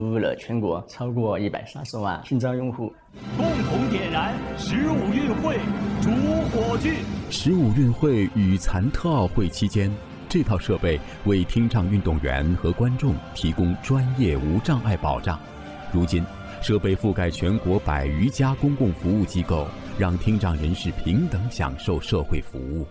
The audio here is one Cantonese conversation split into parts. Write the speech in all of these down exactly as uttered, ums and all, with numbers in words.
服務了全國超過一百三十萬聽障用戶。 共同點燃十五運會主火炬。 十五運會與殘特奧會期間，這套設備為聽障運動員和觀眾提供專業無障礙保障。如今，設備覆蓋全國百餘家公共服務機構，讓聽障人士平等享受社會服務。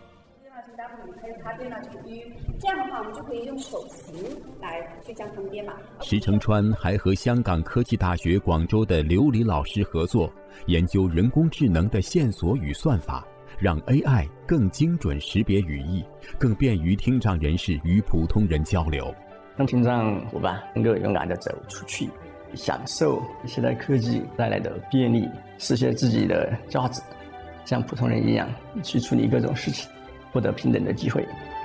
這樣的話，我們就可以用手型來去將它們編碼。 石成川還和香港科技大學廣州的劉李老師合作，研究人工智能的線索與算法，讓 A I 更精準識別語義，更便於聽障人士與普通人交流。 讓聽障夥伴能夠勇敢地走出去，享受現代科技帶來的便利，實現自己的價值，像普通人一樣去處理各種事情，獲得平等的機會。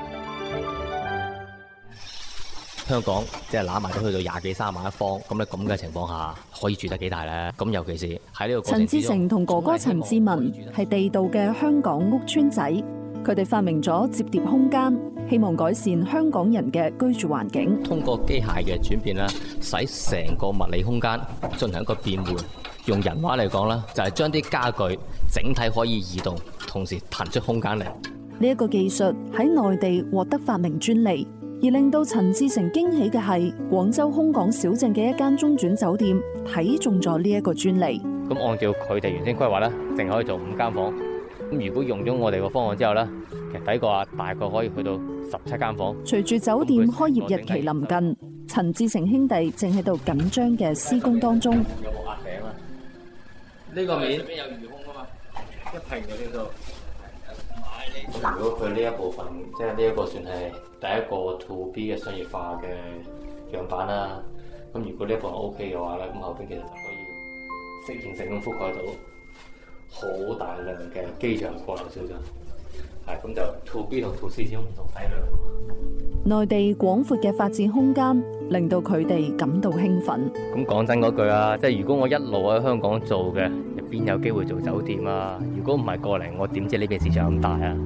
香港即係攬埋都去到廿幾三十萬一方，咁咧咁嘅情況下，可以住得幾大咧？咁尤其是喺呢個過程之中， 陳志成同哥哥陳志文係地道嘅香港屋邨仔，佢哋發明咗摺疊空間，希望改善香港人嘅居住環境。 通過機械嘅轉變咧，使成個物理空間進行一個變換。用人話嚟講咧，就係將啲家具整體可以移動，同時騰出空間嚟。 呢一個技術喺內地獲得發明專利。而令到陳志成驚喜嘅係，廣州空港小鎮嘅一間中轉酒店睇中咗呢一個專利。 咁按照佢哋原先規劃咧，淨可以做五間房。咁如果用咗我哋個方案之後咧，其實睇過啊，大概可以去到十七間房。 隨住酒店開業日期臨近，陳志成兄弟正喺度緊張嘅施工當中。 有冇壓頂啊？呢個面邊有餘空啊嘛，一平嘅呢度。如果佢呢一部分，即係呢一個算係第一個 to B 嘅商業化嘅樣板啦。咁如果呢一部分 OK 嘅話咧，咁後邊其實就可以適應性咁覆蓋到好大量嘅機場過流小鎮。係咁就 to B 同 to C 先唔同體量。 內地廣闊嘅發展空間令到佢哋感到興奮。 咁講真嗰句啊，即係如果我一路喺香港做嘅，邊有機會做酒店啊？如果唔係過嚟，我點知呢邊市場咁大啊？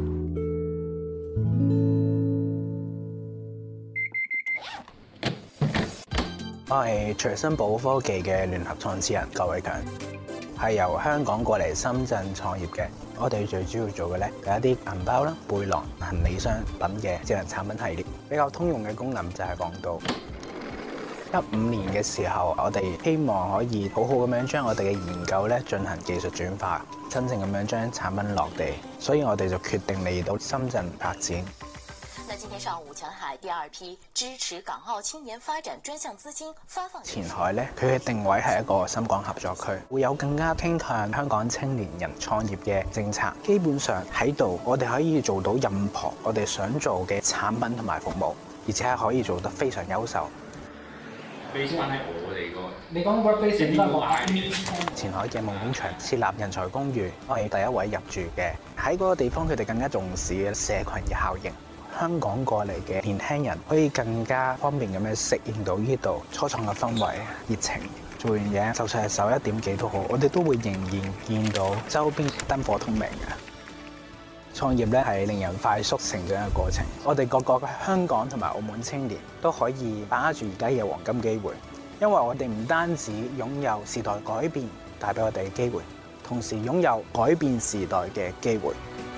我係隨身寶科技嘅聯合創始人郭偉強，係由香港過嚟深圳創業嘅。我哋最主要做嘅咧，有一啲銀包啦、背囊、行李箱等嘅智能產品系列。比較通用嘅功能就係防盜。一五年嘅時候，我哋希望可以好好咁樣將我哋嘅研究咧進行技術轉化，真正咁樣將產品落地。所以我哋就決定嚟到深圳發展。 那今天上午，前海第二批支持港澳青年發展專項資金發放。 前海咧，佢嘅定位係一個深港合作區，會有更加傾向香港青年人創業嘅政策。基本上喺度，我哋可以做到任何我哋想做嘅產品同埋服務，而且係可以做得非常優秀。 飛翻喺我哋個， 你講 workplace 點解？前海嘅夢工場設立人才公寓，我係第一位入住嘅。喺嗰個地方，佢哋更加重視嘅社群嘅效應。香港過嚟嘅年輕人可以更加方便咁樣適應到呢度初創嘅氛圍、熱情。做完嘢，就算係十一點幾都好，我哋都會仍然見到周邊燈火通明嘅。創業咧係令人快速成長嘅過程。我哋各個嘅香港同埋澳門青年都可以把握住而家嘅黃金機會，因為我哋唔單止擁有時代改變帶俾我哋嘅機會，同時擁有改變時代嘅機會。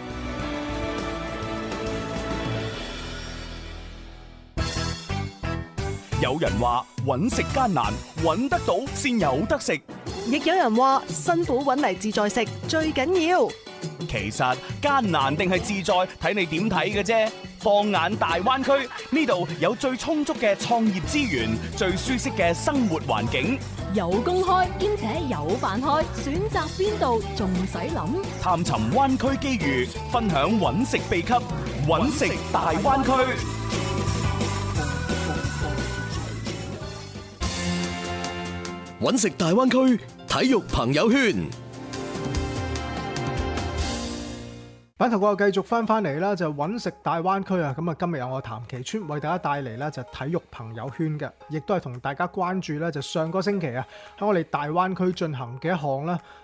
有人話揾食艱難，揾得到先有得食。 亦有人話辛苦揾嚟自在食最緊要。 其實艱難定係自在，睇你點睇嘅啫。放眼大灣區，呢度有最充足嘅創業資源，最舒適嘅生活環境， 有工開兼且有飯開，選擇邊度仲使諗？ 探尋灣區機遇，分享揾食秘笈，揾食大灣區。 揾食大灣區體育朋友圈， 版頭過後繼續翻翻嚟啦，就揾食大灣區啊！咁啊，今日有我譚其川為大家帶嚟咧就體育朋友圈嘅，亦都係同大家關注咧就上個星期啊喺我哋大灣區進行嘅一項啦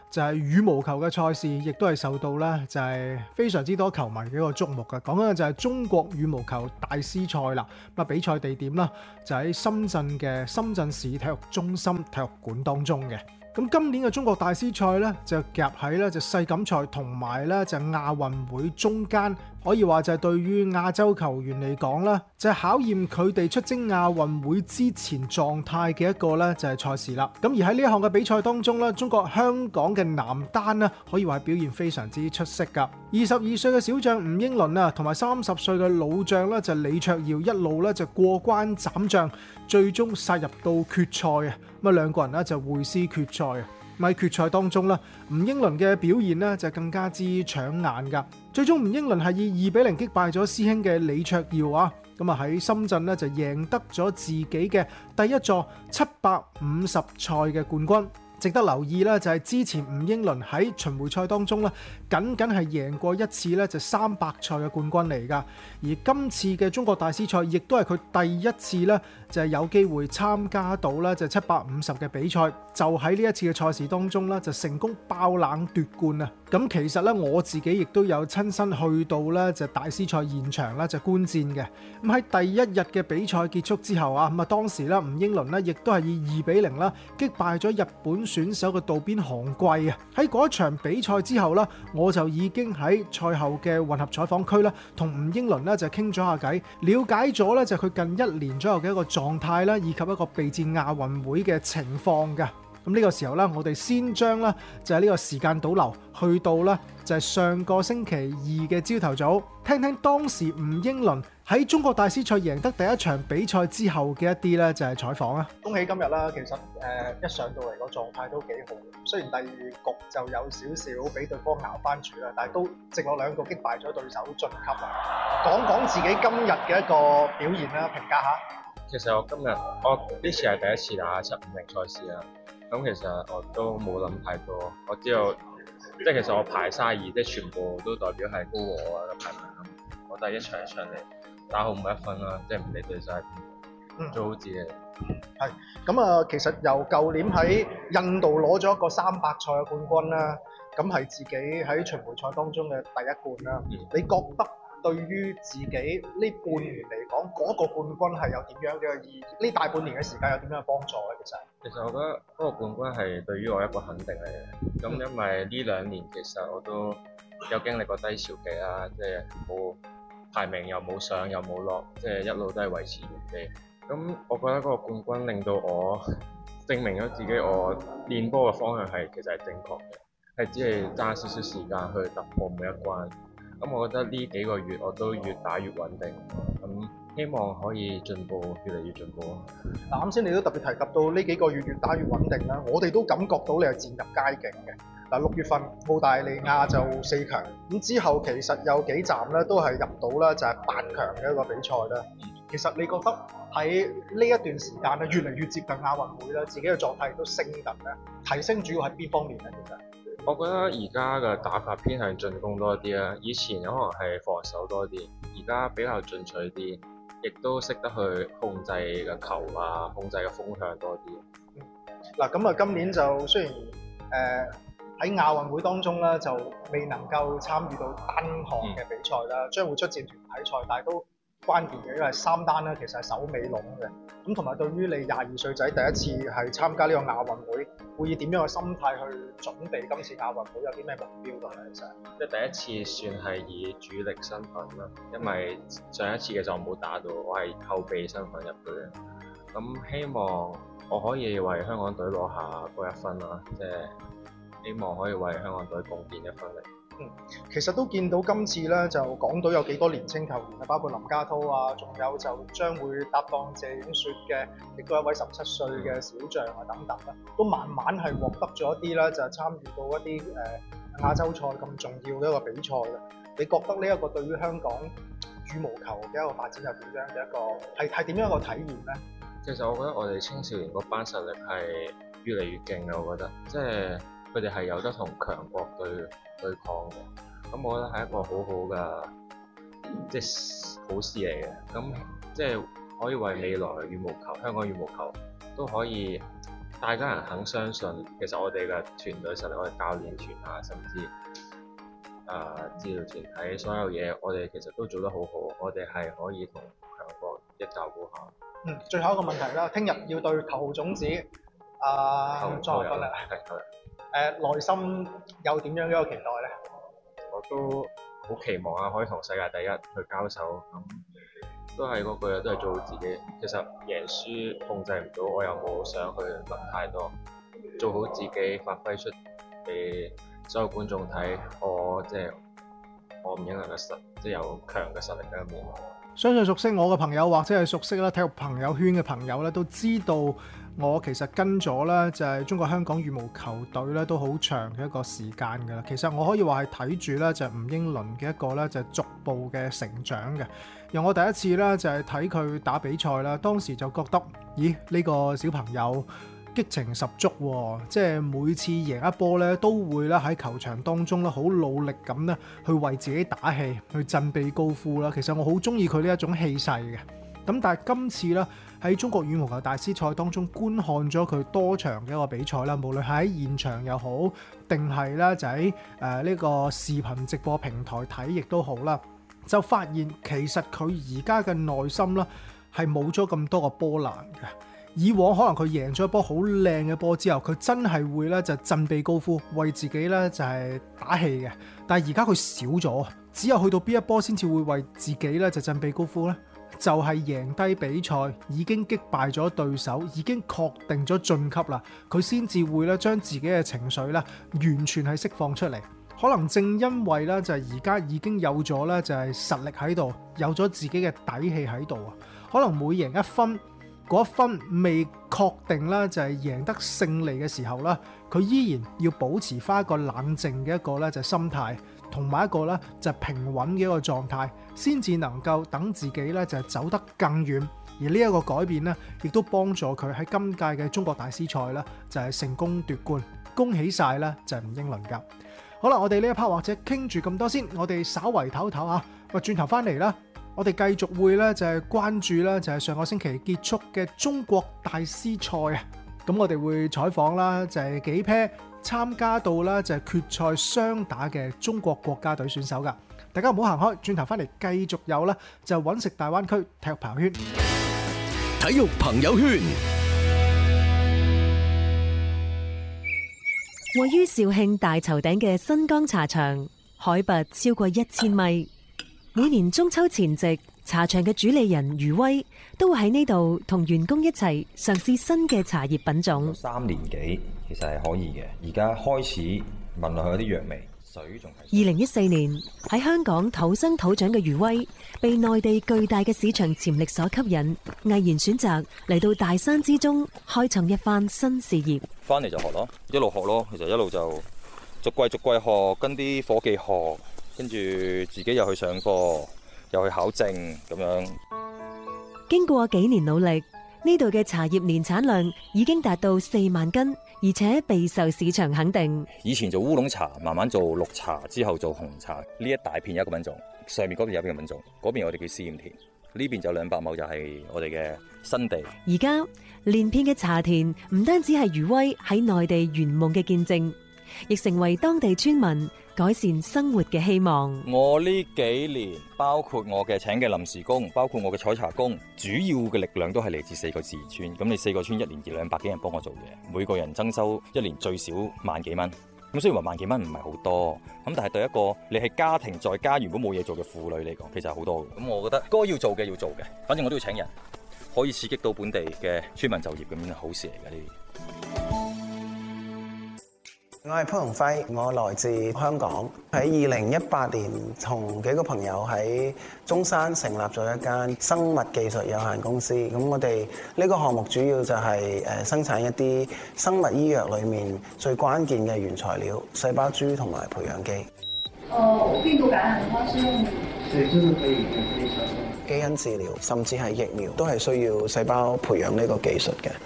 就係羽毛球嘅賽事，亦都係受到咧就係非常之多球迷嘅一個矚目嘅。講緊嘅就係中國羽毛球大師賽啦。咁啊，比賽地點啦就喺深圳嘅深圳市體育中心體育館當中嘅。咁今年嘅中國大師賽咧就夾喺咧就世錦賽同埋咧就亞運會中間，可以話就係對於亞洲球員嚟講咧，就係考驗佢哋出征亞運會之前狀態嘅一個咧就係賽事啦。咁而喺呢一項嘅比賽當中咧，中國香港嘅男單咧可以話係表現非常之出色噶。二十二歲嘅小將吳英倫啊，同埋三十歲嘅老將咧就李卓耀一路咧就過關斬將，最終殺入到決賽啊！咁啊兩個人咧就會師決賽啊！喺決賽當中咧，吳英倫嘅表現咧就更加之搶眼噶。最終吳英倫係以二比零擊敗咗師兄嘅李卓耀啊！咁啊喺深圳咧就贏得咗自己嘅第一座七百五十賽嘅冠軍。值得留意咧，就係之前吳英倫喺巡迴賽當中咧，僅僅係贏過一次咧，就三百賽嘅冠軍嚟㗎。而今次嘅中國大師賽，亦都係佢第一次咧，就係有機會參加到咧，就七百五十嘅比賽。就喺呢一次嘅賽事當中咧，就成功爆冷奪冠啊！咁其實咧，我自己亦都有親身去到咧，就大師賽現場咧，就觀戰嘅。咁喺第一日嘅比賽結束之後啊，咁啊當時咧，吳英倫咧，亦都係以二比零啦擊敗咗日本選手嘅渡邊航貴啊！喺嗰一場比賽之後啦，我就已經喺賽後嘅混合採訪區啦，同吳英倫咧就傾咗下偈，了解咗咧就佢近一年左右嘅一個狀態啦，以及一個備戰亞運會嘅情況嘅。咁呢個時候咧，我哋先將咧就係呢個時間倒流去到咧就係上個星期二嘅朝頭早，聽聽當時吳英倫喺中國大師賽贏得第一場比賽之後嘅一啲咧就係採訪啊！恭喜今日啦，其實誒、呃、一上到嚟個狀態都幾好，雖然第二局就有少少俾對方咬翻住啦，但係都直落兩局擊敗咗對手晉級啊！講講自己今日嘅一個表現啦，評價下。 其實我今日我呢次係第一次打七五零賽事啊，咁其實我都冇諗太多，我知道即係其實我排晒二，即係全部都代表係高過我嘅排名。我第一場上嚟打好每一分啦，即係唔理對手係邊個，做好自己。 係咁啊，其實由舊年喺印度攞咗一個三百賽嘅冠軍啦，咁係自己喺巡迴賽當中嘅第一冠啦。嗯、你覺得對於自己呢半年嚟講，嗰、那個冠軍係有點樣嘅意義？呢大半年嘅時間有點樣嘅幫助咧？其實其實我覺得嗰個冠軍係對於我一個肯定嚟嘅。咁、嗯、因為呢兩年其實我都有經歷過低潮期啦，即係冇排名又冇上又冇落，即係一路都係維持原地。咁我覺得嗰個冠軍令到我證明咗自己，我練波嘅方向係其實係正確嘅，係只係爭少少時間去突破每一關。咁我覺得呢幾個月我都越打越穩定，咁希望可以進步，越嚟越進步咯。 嗱，啱先你都特別提及到呢幾個月越打越穩定啦，我哋都感覺到你係漸入佳境嘅。嗱，六月份澳大利亞就四強，咁之後其實有幾站咧都係入到啦，就係八強嘅一個比賽啦。其實你覺得喺呢一段時間咧，越嚟越接近亞運會啦，自己嘅狀態都升緊咧，提升主要係邊方面咧？其實？ 我覺得而家嘅打法偏向進攻多啲啦，以前可能係防守多啲，而家比較進取啲，亦都識得去控制嘅球啊，控制嘅風向多啲。 嗱、嗯，咁啊，今年就雖然誒喺亞運會當中咧，就未能夠參與到單項嘅比賽啦，將、嗯、會出戰團體賽，但係都關鍵嘅，因為三單咧其實係首尾籠嘅。咁同埋對於你廿二歲仔第一次係參加呢個亞運會，會以點樣嘅心態去準備今次亞運會？有啲咩目標㗎咧？其實即係第一次算係以主力身份啦，因為上一次嘅就冇打到，我係後備身份入去嘅。咁希望我可以為香港隊攞下嗰一分啦，即係希望可以為香港隊貢獻一分力。 嗯，其實都見到今次咧，就港隊有幾多年青球員啊，包括林家滔啊，仲有就將會搭檔謝影雪嘅，亦都有一位十七歲嘅小將啊等等啦，都慢慢係獲得咗一啲咧，就係參與到一啲誒、呃、亞洲賽咁重要嘅一個比賽啦。你覺得呢一個對於香港羽毛球嘅一個發展有點樣嘅一個係係點樣一個體驗咧？ 其實我覺得我哋青少年嗰班實力係越嚟越勁嘅，我覺得即係佢哋係有得同強國對對抗嘅，咁我覺得係一個好好嘅即係好事嚟嘅，咁即係可以為未來羽毛球香港羽毛球都可以大家人肯相信，其實我哋嘅團隊實力，我哋教練團啊，甚至誒、呃、治療團體所有嘢，我哋其實都做得好好，我哋係可以同強國一較高下。 嗯，最後一個問題啦，聽日要對頭號種子啊作訓啦，誒內心有點樣嘅一個期待咧？ 我都好期望啊，可以同世界第一去交手，咁都係嗰句，都係做好自己。其實贏輸控制唔到，我又冇想去諗太多，做好自己，發揮出俾所有觀眾睇，我即係我唔應該嘅實，即係有強嘅實力喺入面。 相信熟悉我嘅朋友或者係熟悉啦體育朋友圈嘅朋友咧，都知道我其實跟咗咧就係中國香港羽毛球隊咧都好長嘅一個時間㗎啦。其實我可以話係睇住咧就係吳英倫嘅一個咧就係逐步嘅成長嘅。由我第一次咧就係睇佢打比賽啦，當時就覺得咦呢個小朋友激情十足喎，即係每次贏一波咧，都會咧喺球場當中咧好努力咁咧去為自己打氣，去振臂高呼啦。其實我好中意佢呢一種氣勢嘅。咁但係今次咧喺中國羽毛球大師賽當中觀看咗佢多場嘅一個比賽啦，無論係喺現場又好，定係咧就喺誒呢個視頻直播平台睇亦都好啦，就發現其實佢而家嘅內心咧係冇咗咁多個波瀾嘅。以往可能佢贏咗一波好靚嘅波之後，佢真係會咧就振臂高呼，為自己咧就係打氣嘅。但係而家佢少咗，只有去到邊一波先至會為自己咧就振臂高呼咧，就係贏低比賽，已經擊敗咗對手，已經確定咗晉級啦，佢先至會咧將自己嘅情緒咧完全係釋放出嚟。可能正因為咧就係而家已經有咗咧就係實力喺度，有咗自己嘅底氣喺度啊，可能每贏一分，嗰一分未確定啦，就係贏得勝利嘅時候啦，佢依然要保持翻一個冷靜嘅一個咧就係心態，同埋一個咧就係平穩嘅一個狀態，先至能夠等自己咧就係走得更遠。而呢一個改變咧，亦都幫助佢喺今屆嘅中國大師賽咧就係成功奪冠。恭喜晒啦，就係吳英倫㗎。好啦，我哋呢一 part 或者傾住咁多先，我哋稍為唞唞啊，喂，轉頭翻嚟啦。我哋繼續會咧就係關注啦，就係上個星期結束嘅中國大師賽啊。咁我哋會採訪啦，就係幾 pair 參加到啦就係決賽雙打嘅中國國家隊選手噶。大家唔好行開，轉頭翻嚟繼續有啦，就揾食大灣區體育朋友圈。 體育朋友圈。 位於肇慶大坵頂嘅新江茶場，海拔超過一千米。每年中秋前夕，茶場嘅主理人余威都會喺呢度同員工一齊嘗試新嘅茶葉品種。 三年幾其實係可以嘅，而家開始聞落去有啲藥味，水仲係。 二零一四年喺香港土生土長嘅余威，被內地巨大嘅市場潛力所吸引，毅然選擇嚟到大山之中開創一番新事業。 翻嚟就學咯，一路學咯，其實一路就逐季逐季學，跟啲伙計學。跟住自己又去上課，又去考證咁樣。 經過幾年努力，呢度嘅茶葉年產量已經達到四萬斤，而且備受市場肯定。 以前做烏龍茶，慢慢做綠茶，之後做紅茶。呢一大片有一個品種，上面嗰邊有一個品種，嗰邊我哋叫試驗田，呢邊就兩百畝就係我哋嘅新地。 而家連片嘅茶田唔單止係余威喺內地圓夢嘅見證，亦成為當地村民改善生活嘅希望。 我呢幾年，包括我嘅請嘅臨時工，包括我嘅採茶工，主要嘅力量都係嚟自四個自然村。咁你四個村一年二兩百幾人幫我做嘢，每個人增收一年最少萬幾蚊。咁雖然話萬幾蚊唔係好多，咁但係對一個你係家庭在家原本冇嘢做嘅婦女嚟講，其實係好多嘅。咁我覺得該要做嘅要做嘅，反正我都要請人，可以刺激到本地嘅村民就業，咁樣係好事嚟嘅呢啲。 我係潘鴻輝，我來自香港。喺二零一八年，同幾個朋友喺中山成立咗一間生物技術有限公司。咁我哋呢個項目主要就係誒生產一啲生物醫藥裡面最關鍵嘅原材料——細胞株同埋培養基。 哦，病毒感染的話是用？對，就是可以可以基因治療，甚至係疫苗，都係需要細胞培養呢個技術嘅。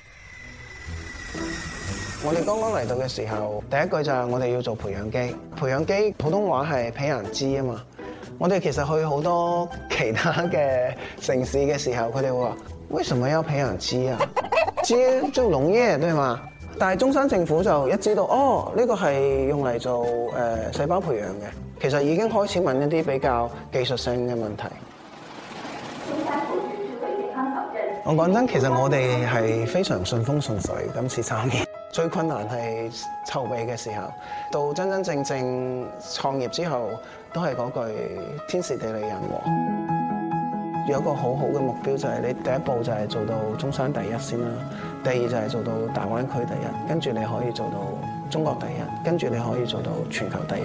我哋剛剛嚟到嘅時候，第一句就係我哋要做培養基。培養基普通話係培養基啊嘛。我哋其實去好多其他嘅城市嘅時候，佢哋會話：為什麼要培養基啊？基就農業對嘛？ 但係中山政府就一知道，哦，呢個係用嚟做誒細胞培養嘅，其實已經開始問一啲比較技術性嘅問題。我講真，其實我哋係非常順風順水，今次參與。最困難係籌備嘅時候，到真真正正創業之後，都係嗰句天時地利人和。有一個好好嘅目標就係你第一步就係做到中山第一先啦，第二就係做到大灣區第一，跟住你可以做到中國第一，跟住你可以做到全球第一。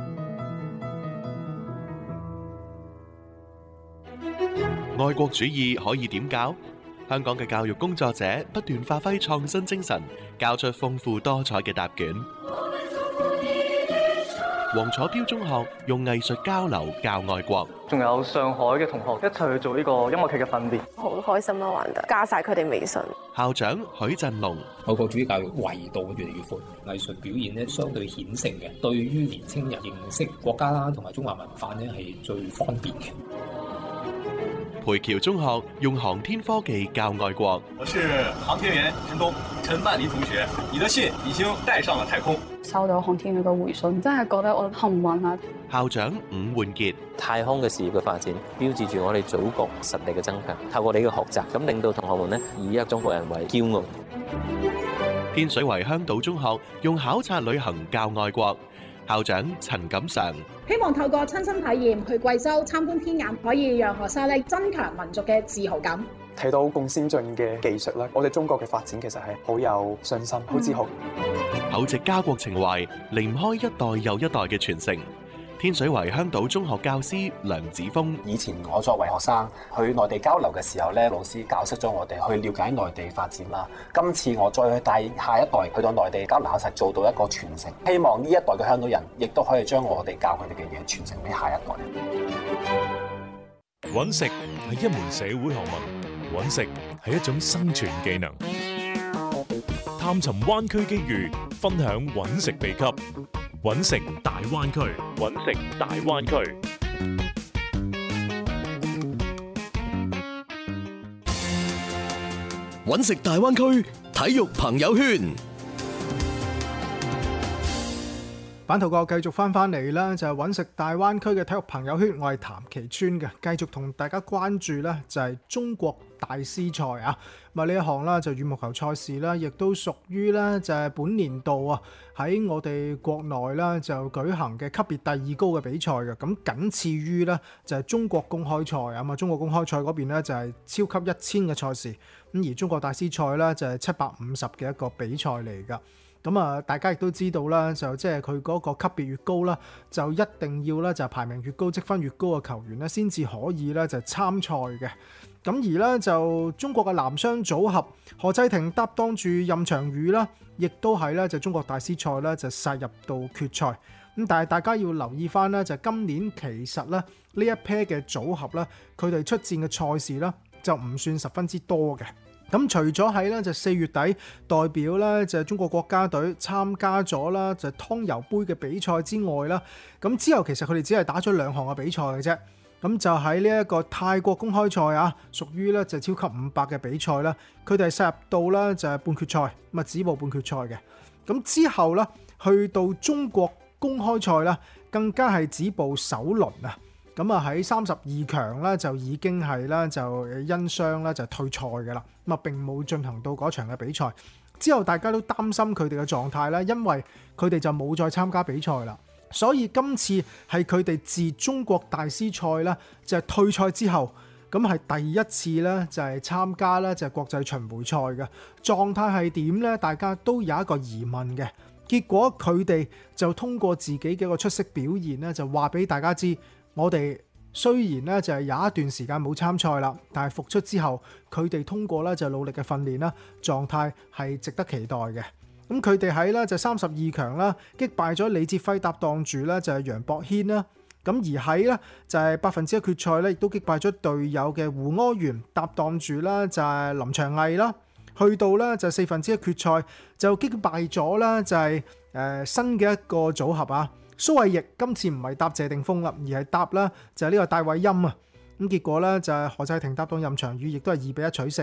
愛國主義可以點教？香港嘅教育工作者不斷發揮創新精神，教出豐富多彩嘅答卷。黃楚標中學用藝術交流教愛國， 仲有上海嘅同學一齊去做呢個音樂劇嘅訓練， 好開心啊！玩得加晒佢哋微信。 校長許振龍， 愛國主義教育維度越嚟越闊，藝術表現咧相對顯性嘅，對於年青人認識國家啦同埋中華文化咧係最方便嘅。 培僑中學用航天科技教愛國。 我是航天員陳東，陳曼妮同學，你的信已經帶上了太空。 收到航天員嘅回信，真係覺得我幸運啊！ 校長伍煥傑， 太空嘅事業嘅發展，標誌住我哋祖國實力嘅增強。透過你嘅學習，咁令到同學們呢以一個中國人為驕傲。 天水圍香島中學用考察旅行教愛國。校長陳錦常， 希望透過親身體驗去貴州參觀天眼，可以讓學生咧增強民族嘅自豪感。 睇到咁先進嘅技術咧，我哋中國嘅發展其實係好有信心、好自豪。 厚植家國情懷，離唔開一代又一代嘅傳承。天水圍香島中學教師梁子峰， 以前我作為學生去內地交流嘅時候咧，老師教識咗我哋去了解內地發展啦。今次我再去帶下一代去到內地交流考察，做到一個傳承。希望呢一代嘅香港人亦都可以將我哋教佢哋嘅嘢傳承俾下一代。 揾食係一門社會學問，揾食係一種生存技能。探尋灣區機遇，分享揾食秘笈。揾食大灣區，揾食大灣區。 揾食大灣區體育朋友圈。 版圖哥繼續翻翻嚟啦，就係揾食大灣區嘅體育朋友圈，我係譚其川嘅，繼續同大家關注呢就係中國大師賽啊。咁啊呢一項啦就羽毛球賽事啦，亦都屬於呢就係本年度啊喺我哋國內啦就舉行嘅級別第二高嘅比賽嘅，咁僅次於呢就係中國公開賽啊嘛。中國公開賽嗰邊呢就係超級一千嘅賽事，咁而中國大師賽呢就係七百五十嘅一個比賽嚟㗎。咁啊，大家亦都知道啦，就即係佢嗰個級別越高啦，就一定要咧就排名越高、積分越高嘅球員咧，先至可以咧就參賽嘅。咁而咧就中國嘅男雙組合何濟霆搭檔住任翔宇啦，亦都係咧就中國大師賽咧就殺入到決賽。咁但係大家要留意翻咧，就今年其實咧呢一 pair 嘅組合咧，佢哋出戰嘅賽事咧就唔算十分之多嘅。咁除咗喺咧就四月底代表咧就中國國家隊參加咗啦就湯尤杯嘅比賽之外啦，咁之後其實佢哋只係打咗兩項嘅比賽嘅啫。咁就喺呢一個泰國公開賽啊，屬於咧就超級五百嘅比賽啦，佢哋係殺入到咧就係半決賽，咪止步半決賽嘅。咁之後咧去到中國公開賽啦，更加係止步首輪啊。咁啊喺三十二強咧就已經係啦就因傷咧就退賽嘅啦，咁啊並冇進行到嗰場嘅比賽。之後大家都擔心佢哋嘅狀態啦，因為佢哋就冇再參加比賽啦。所以今次係佢哋自中國大師賽咧就係退賽之後，咁係第一次咧就係參加咧就係國際巡迴賽嘅狀態係點咧？大家都有一個疑問嘅。結果佢哋就通過自己嘅一個出色表現咧，就話俾大家知。我哋雖然咧就係有一段時間冇參賽啦，但係復出之後，佢哋通過咧就努力嘅訓練啦，狀態係值得期待嘅。咁佢哋喺咧就三十二強啦，擊敗咗李哲輝搭檔住咧就係楊博軒啦。咁而喺咧就係百分之一決賽咧，亦都擊敗咗隊友嘅胡柯元搭檔住啦就係林祥毅啦。去到咧就四分之一決賽就擊敗咗啦就係誒新嘅一個組合啊。蘇慧譯今次唔係搭謝定峰啦，而係搭啦就係呢個戴偉欽啊。咁結果咧就係何濟霆搭檔任翔宇，亦都係二比一取勝嘅。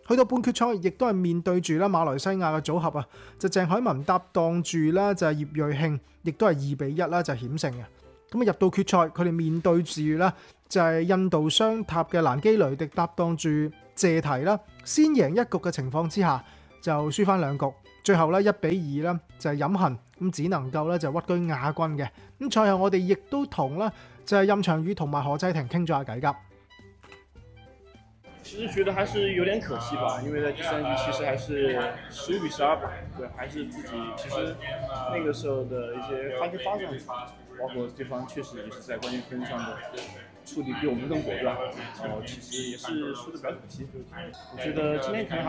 去到半決賽，亦都係面對住啦馬來西亞嘅組合啊，就鄭海文搭檔住啦就係葉瑞慶，亦都係二比一啦就險勝嘅。咁啊入到決賽，佢哋面對住啦就係印度雙塔嘅蘭基雷迪搭檔住謝提啦，先贏一局嘅情況之下就輸翻兩局，最後咧一比二啦就係飲恨，咁只能夠咧就屈居亞軍嘅。咁賽後我哋亦都同啦就係任翔宇同埋何濟霆傾咗下偈㗎。 其實覺得還是有點可惜吧，因為在第三局其實還是十五比十二吧，對，還是自己其實那個時候的一些發揮發展，包括對方確實也是在關鍵分上的處理比我們更果斷，然後其實也是輸得比較可惜。我覺得今天可能還